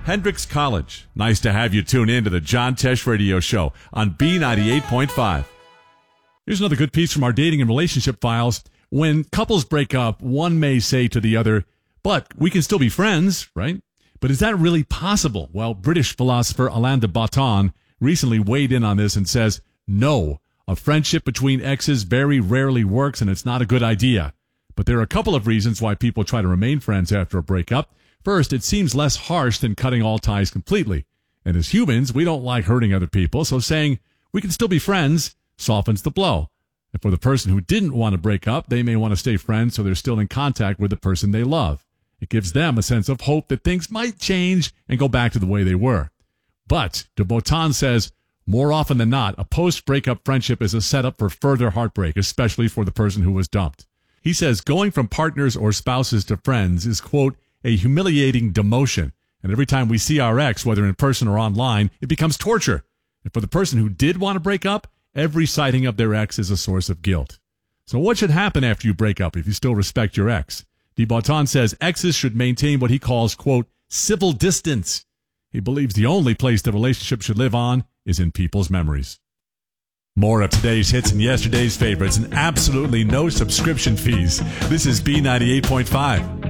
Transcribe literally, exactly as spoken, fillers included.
Hendrix College. Nice to have you tune in to the John Tesh Radio Show on B ninety-eight point five. Here's another good piece from our dating and relationship files. When couples break up, one may say to the other, but we can still be friends, right? But is that really possible? Well, British philosopher Alain de Botton recently weighed in on this and says, no, a friendship between exes very rarely works and it's not a good idea. But there are a couple of reasons why people try to remain friends after a breakup. First, it seems less harsh than cutting all ties completely. And as humans, we don't like hurting other people, so saying we can still be friends softens the blow. And for the person who didn't want to break up, they may want to stay friends so they're still in contact with the person they love. It gives them a sense of hope that things might change and go back to the way they were. But de Botton says, more often than not, a post-breakup friendship is a setup for further heartbreak, especially for the person who was dumped. He says going from partners or spouses to friends is, quote, a humiliating demotion. And every time we see our ex, whether in person or online, it becomes torture. And for the person who did want to break up, every sighting of their ex is a source of guilt. So what should happen after you break up if you still respect your ex? De Botton says exes should maintain what he calls, quote, civil distance. He believes the only place the relationship should live on is in people's memories. More of today's hits and yesterday's favorites and absolutely no subscription fees. This is B ninety-eight point five.